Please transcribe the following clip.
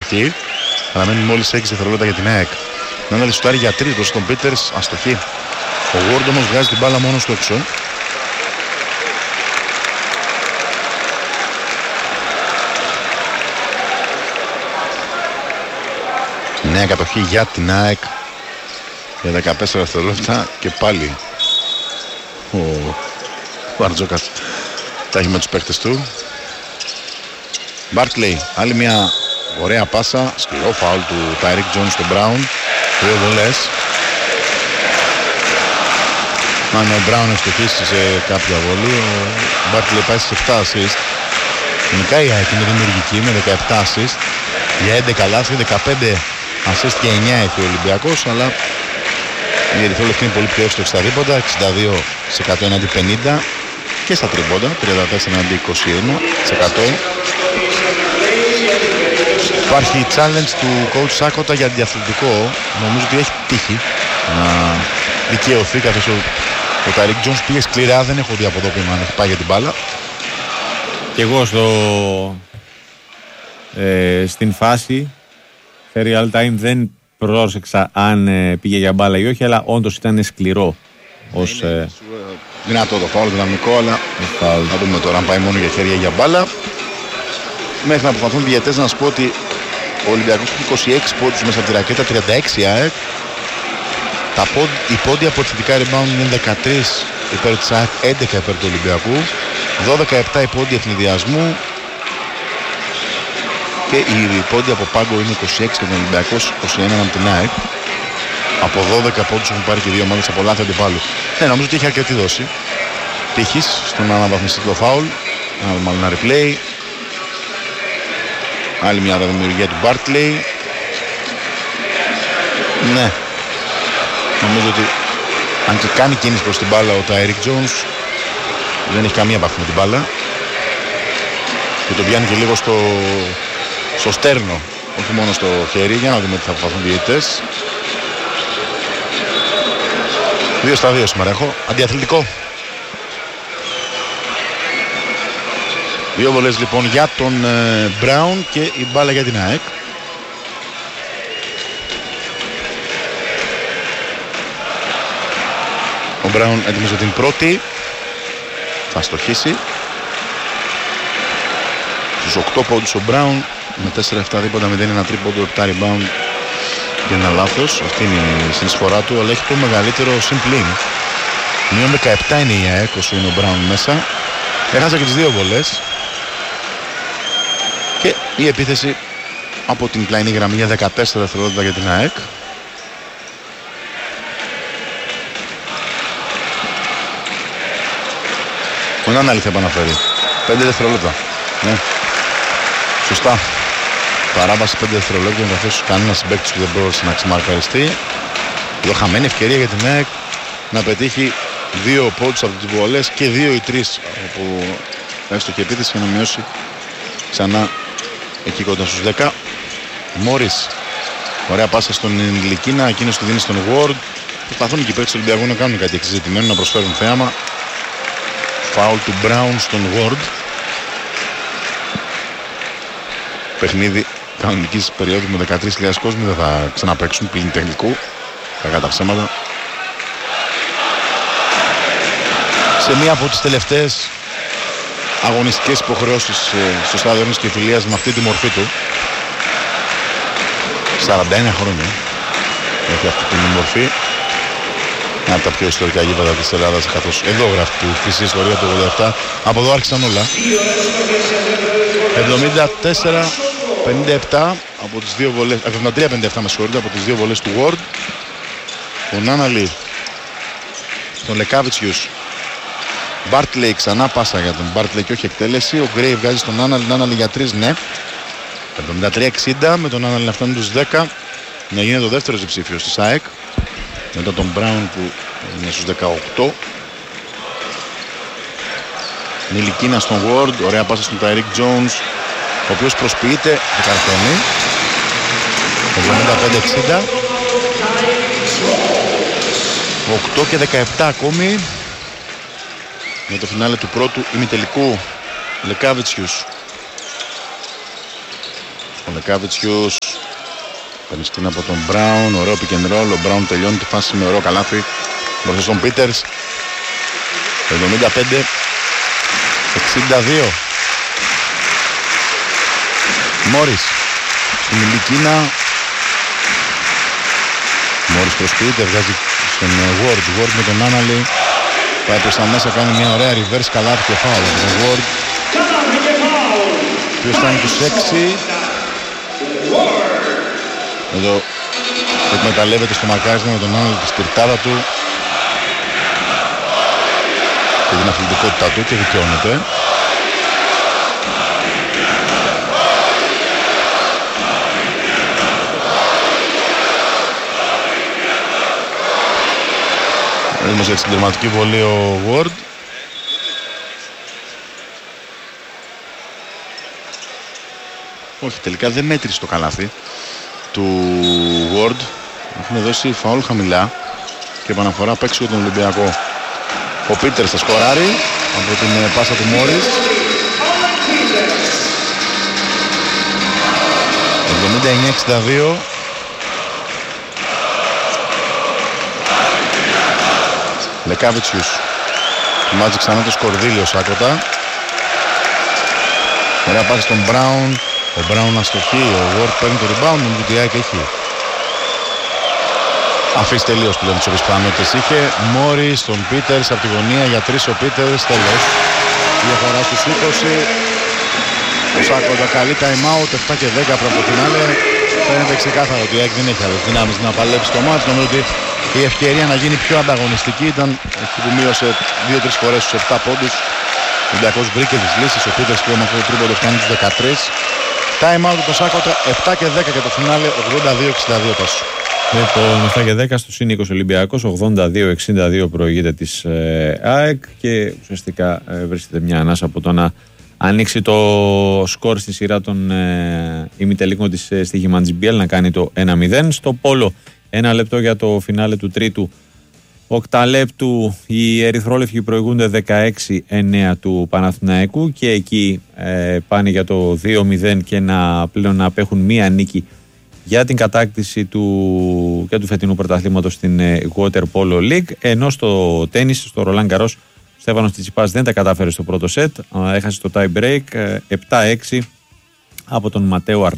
εκεί. Αλλά μένουν μόλις 6 δευτερόλεπτα για την ΑΕΚ. Νάναλη σουτάρει για 3 προς τον Πίτερς, αστοχή. Ο Ward όμως βγάζει την μπάλα μόνος του έξω. Νέα κατοχή για την ΑΕΚ για 14 δευτερόλεπτα και πάλι ο Αρτζόκας τα έχει με τους παίκτες του. Μπάρτλεϊ, άλλη μια ωραία πάσα, σκληρό φάουλ του Τάιρικ Τζόνς στον Μπράουν, 2 βολές. Αν ο Μπράουν ευστοχίσει σε κάποια βολή, ο Μπάρτλεϊ πάει στις 7 assist. Γενικά η ΑΕΚ είναι δημιουργική με 17 assist για 11 λάθη, 15 assist και 9 έχει ο Ολυμπιακός, αλλά η Ερυθρόλευκη είναι πολύ πιο εύστοχη στα δίποτα, 62% εναντί 50 και στα τριμπόντα, 34 εναντί 21%. Υπάρχει challenge του coach Σάκοτα για διαθλητικό. Νομίζω ότι έχει τύχει να δικαιωθεί, καθώς ο Τάιρικ Τζόνς πήγε σκληρά, δεν έχω δει από εδώ που να έχει πάει για την μπάλα. Και εγώ στην φάση real time δεν πρόσεξα αν πήγε για μπάλα ή όχι, αλλά όντως ήταν σκληρό. Δυνατό το φάουλ, δυναμικό, αλλά θα δούμε τώρα αν πάει μόνο για χέρια ή για μπάλα. Μέχρι να αποφαθούν οι διαιτές, να σας πω ότι ο Ολυμπιακός έχει 26 πόντους μέσα από τη ρακέτα, 36 ΑΕΚ. Οι πόντοι από θετικά rebound είναι 13 υπέρ της ΑΕΚ, 11 υπέρ του Ολυμπιακού. 12-17 οι πόντοι ευνηδιασμού. Και οι πόντοι από πάγκο είναι 26 και τον Ολυμπιακό 21 από την ΑΕΚ. Από 12 πόντους έχουν πάρει και δύο ομάδες από λάθη αντιπάλου. Νομίζω ότι έχει αρκετή δόση τύχης στον αναβαθμιστή το φάουλ. Μάλλον ένα replay. Άλλη μια δημιουργία του Μπάρτλεϊ. Ναι. Νομίζω ότι αν και κάνει κίνηση προς την μπάλα ο Τάιρικ Τζόνς, δεν έχει καμία επαφή με την μπάλα. Και το πιάνει και λίγο στο στέρνο, όχι μόνο στο χέρι, για να δούμε τι θα αποφαθούν οι διαιτητές. 2-2 σήμερα έχω. Αντιαθλητικό. 2 βολές λοιπόν για τον Μπράουν και η μπάλα για την ΑΕΚ. Ο Μπράουν έτοιμος για την πρώτη. Θα στοχίσει. Στους 8 πόντους ο Μπράουν με 4-7 δίποτα, 0-1 τρίποντο, 7 rebound και ένα λάθος. Αυτή είναι η συνεισφορά του, αλλά έχει το μεγαλύτερο συμπλήν. Μείον 17 είναι η ΑΕΚ όσο είναι ο Μπράουν μέσα. Έχασα και τις 2 βολές. Και η επίθεση από την πλαϊνή γραμμή για 14 δευτερόλεπτα για την ΑΕΚ. Ο Νάναλη θα επαναφέρει. 5 δευτερόλεπτα. Ναι. Σωστά. Παράβαση 5 δευτερολέπτων, καθώς κανένας συμπαίκτης που δεν μπορούσε να ξεμαρκαριστεί. Εδώ χαμένη ευκαιρία για την ΑΕΚ να πετύχει 2 πόντους από τις βολές και 2 ή 3 από εύστοχη επίθεση για να μειώσει ξανά εκεί κοντά στους 10. Μόρις. Ωραία πάσα στον Λικίνα, εκείνος του δίνει στον Ward. Προσπαθούν και οι παίκτες του Ολυμπιακού να κάνουν κάτι εξεζητημένο, να προσφέρουν θέαμα. Φάουλ του Brown στον Ward. Παιχνίδι κανονικής περίοδου με 13.000 κόσμοι, δεν θα ξαναπαίξουν πλην τεχνικού. Κακά τα ψέματα. Σε μία από τις τελευταίες αγωνιστικές υποχρεώσεις στο στάδιο της Κεφυλίας με αυτή τη μορφή του. 41 χρόνια έχει αυτή τη μορφή. Ένα από τα πιο ιστορικά γήπεδα της Ελλάδας, καθώς εδώ γράφει τη χρυσή ιστορία του 87. Από εδώ άρχισαν όλα. 74-57 από τις 2 βολές, 73-57 με συγχωρείτε, από τις 2 βολές του Ward. Ο Νάναλη, τον Λεκάβιτσιους. Μπάρτλεϊ, ξανά πάσα για τον Μπάρτλεϊ και όχι εκτέλεση. Ο Γκρέι βγάζει στον Νάναλη, Νάναλη για 3, ναι. 73-60 με τον Νάναλη να φτάνει τους 10. Να γίνει το δεύτερο ψήφιος της ΑΕΚ. Μετά τον Μπράουν που είναι στους 18. Νιλικίνα στον Ward, ωραία πάσα στον Τάιρικ Τζόνς, ο οποίος προσποιείται και καρφώνει. 75-60. 8 και 17 ακόμη για το φινάλε του πρώτου ημιτελικού. Λεκάβιτσιους. Ο Λεκάβιτσιους παίρνει σκηνή από τον Μπράουν, ωραίο pick and roll. Ο Μπράουν τελειώνει τη φάση με ωραίο καλάθι μπροστά στον Πίτερς. 75-62. Μόρις στην Ιλικίνα. Μόρις προσποιείται, βγάζει στον Ward. Ward με τον Άναλη. Πάει προς τα μέσα, κάνει μια ωραία reverse καλάθι και φάουλ. Τον Ward, ποιος φτάνει τους 6. Εδώ εκμεταλλεύεται στο μαρκάρισμα με τον Άναλη τη σπιρτάδα του και την αθλητικότητά του και δικαιώνεται. Έτοιμος για τη συμπληρωματική βολή ο Ward. Όχι, τελικά δεν μέτρησε το καλάθι του Ward. Έχουν δώσει φαουλ χαμηλά και επαναφορά απ' έξω για τον Ολυμπιακό. Ο Πίτερς θα σκοράρει από την πάσα του Μόρις. 79-62. Λεκάβιτσιους. Μάτζει ξανά το Σκορδίλιο Σάκοτα. Ωραία πάση στον Μπράουν. Ο Μπράουν αστοχεί. Ο Ward παίρνει το rebound. Ο Βουτιάκ έχει αφήσει τελείως πλέον τις όποιες πιθανότητες είχε. Μόρις στον Πίτερς από τη γωνία για 3 ο Πίτερς. Τέλος. Διαφορά στους 20. Ο Σάκοτα καλεί time out. 7 και 10 από το φινάλε. Φαίνεται ξεκάθαρο ότι δεν έχει άλλες δυνάμεις να παλέψει το μάτς. Νομίζω ότι η ευκαιρία να γίνει πιο ανταγωνιστική ήταν εκεί που μείωσε 2-3 φορές στους 7 πόντους. Ο Ολυμπιακός βρήκε τις λύσεις. Ο Πίτερς πλέον με αυτό το τρίποντο φτάνει τους 13. Time out το Σάκοτα. 7 και 10 και το φινάλε. 82-62 τόσο. Λοιπόν, 7 και 10 στο συν 20 Ολυμπιακός, 82-62 προηγείται της ΑΕΚ και ουσιαστικά βρίσκεται μια ανάσα από το να ανοίξει το σκορ στη σειρά των ημιτελικών της Στοιχημαντζης BL, να κάνει το 1-0. Στο Πόλο, 1 λεπτό για το φινάλε του τρίτου οκταλέπτου, οι ερυθρόλευκοι προηγούνται 16-9 του Παναθηναϊκού και εκεί πάνε για το 2-0 και πλέον να απέχουν μία νίκη για την κατάκτηση του φετινού πρωταθλήματος στην Water Polo League, ενώ στο τένις, στο Ρολάν Γκαρός, ο Στέφανος Τσιτσιπάς δεν τα κατάφερε στο πρώτο σετ, έχασε το tie break 7-6 από τον Ματέο